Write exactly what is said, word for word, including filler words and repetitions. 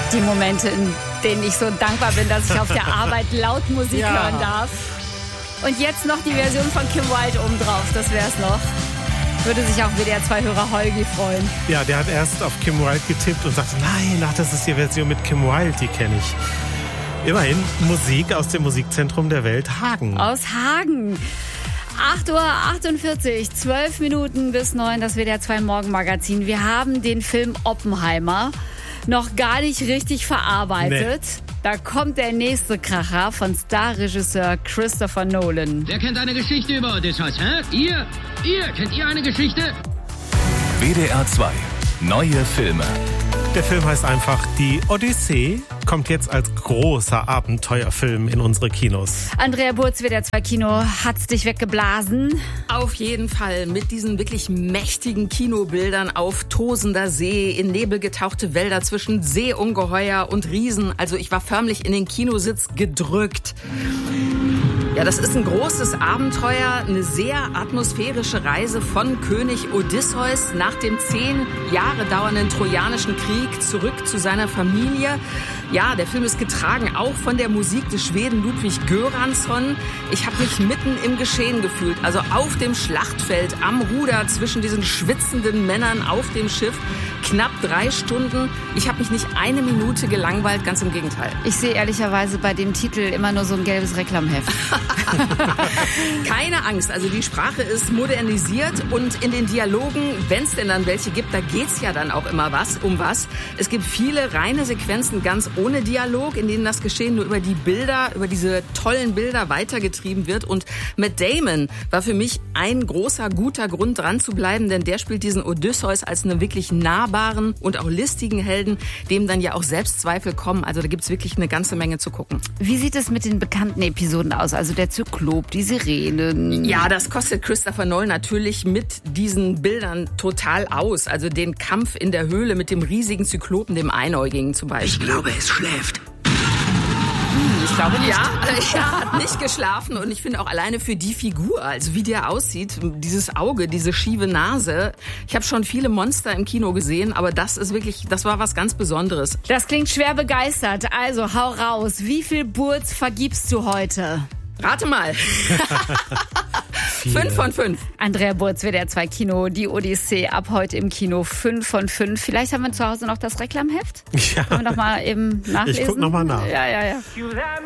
Die Momente, in denen ich so dankbar bin, dass ich auf der Arbeit laut Musik Ja. hören darf. Und jetzt noch die Version von Kim Wilde obendrauf, das wär's noch. Würde sich auch W D R zwei-Hörer Holgi freuen. Ja, der hat erst auf Kim Wilde getippt und sagte, nein, ach, das ist die Version mit Kim Wilde, die kenne ich. Immerhin Musik aus dem Musikzentrum der Welt, Hagen. Aus Hagen. acht Uhr achtundvierzig, zwölf Minuten bis neun, das W D R zwei Morgenmagazin. Wir haben den Film Oppenheimer noch gar nicht richtig verarbeitet. Nee. Da kommt der nächste Kracher von Starregisseur Christopher Nolan. Wer kennt eine Geschichte über Odysseus, hä? Ihr? Ihr? Kennt ihr eine Geschichte? W D R zwei. Neue Filme. Der Film heißt einfach Die Odyssee, kommt jetzt als großer Abenteuerfilm in unsere Kinos. Andrea Burz, W D R zwei Kino, hat's dich weggeblasen? Auf jeden Fall, mit diesen wirklich mächtigen Kinobildern auf tosender See, in Nebel getauchte Wälder zwischen Seeungeheuer und Riesen. Also ich war förmlich in den Kinositz gedrückt. Ja, das ist ein großes Abenteuer, eine sehr atmosphärische Reise von König Odysseus nach dem zehn Jahre dauernden Trojanischen Krieg zurück zu seiner Familie. Ja, der Film ist getragen auch von der Musik des Schweden Ludwig Göransson. Ich habe mich mitten im Geschehen gefühlt, also auf dem Schlachtfeld, am Ruder, zwischen diesen schwitzenden Männern auf dem Schiff. Knapp drei Stunden. Ich habe mich nicht eine Minute gelangweilt, ganz im Gegenteil. Ich sehe ehrlicherweise bei dem Titel immer nur so ein gelbes Reklamheft. Keine Angst, also die Sprache ist modernisiert und in den Dialogen, wenn es denn dann welche gibt, da geht's ja dann auch immer was um was. Es gibt viele reine Sequenzen ganz ohne Dialog, in denen das Geschehen nur über die Bilder, über diese tollen Bilder weitergetrieben wird. Und Matt Damon war für mich ein großer, guter Grund dran zu bleiben, denn der spielt diesen Odysseus als einen wirklich nahbaren und auch listigen Helden, dem dann ja auch Selbstzweifel kommen. Also da gibt's wirklich eine ganze Menge zu gucken. Wie sieht es mit den bekannten Episoden aus? Also der Zyklop, die Sirenen. Ja, das kostet Christopher Nolan natürlich mit diesen Bildern total aus. Also den Kampf in der Höhle mit dem riesigen Zyklopen, dem Einäugigen zum Beispiel. Ich glaube, es schläft. Ich glaube nicht. Ja, er hat nicht geschlafen und ich finde auch alleine für die Figur, also wie der aussieht, dieses Auge, diese schiefe Nase. Ich habe schon viele Monster im Kino gesehen, aber das ist wirklich, das war was ganz Besonderes. Das klingt schwer begeistert. Also hau raus. Wie viel Burz vergibst du heute? Rate mal. Fünf von fünf. Andrea Burz, W D R zwei Kino, die Odyssee ab heute im Kino. Fünf von fünf. Vielleicht haben wir zu Hause noch das Reklamheft? Ja. Können wir noch mal eben nachlesen? Ich guck noch mal nach. Ja, ja, ja.